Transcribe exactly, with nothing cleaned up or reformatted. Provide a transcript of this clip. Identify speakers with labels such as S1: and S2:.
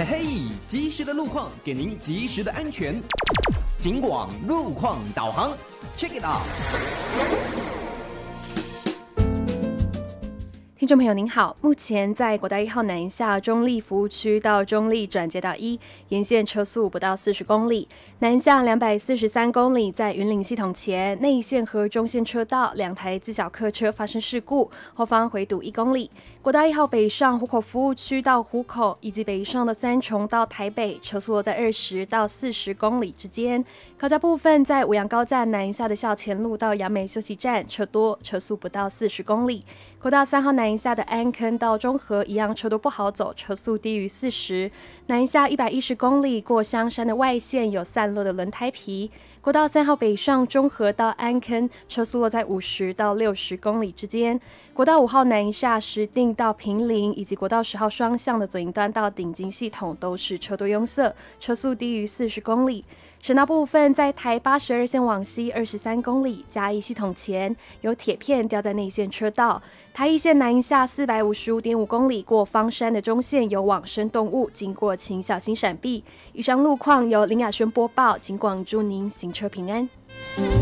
S1: 嘿嘿，及时的路况给您及时的安全。警广路况导航 ，check it out。
S2: 听众朋友您好，目前在国道一号南下中立服务区到中立转接道一沿线车速不到四十公里，南下两百四十三公里，在云岭系统前内线和中线车道两台自小客车发生事故，后方回堵一公里。国道一号北上湖口服务区到湖口，以及北上的三重到台北，车速落在二十到四十公里之间。高架部分在五杨高架南下的校前路到杨梅休息站，车多，车速不到四十公里。国道三号南下的安坑到中和一样车多不好走，车速低于四十。南下一百一十公里过香山的外线有散落的轮胎皮。国道三号北上中和到安坑，车速落在五十到六十公里之间。国道五号南下石碇到坪林，以及国道十号双向的左营端到顶金系统都是车多拥塞，车速低于四十公里。省道部分在台八十二线往西二十三公里，嘉义系统前有铁片掉在内线车道。台一线南下四百五十五点五公里，过方山的中线有往生动物，经过请小心闪避。以上路况由林雅轩播报，警广祝您行车平安。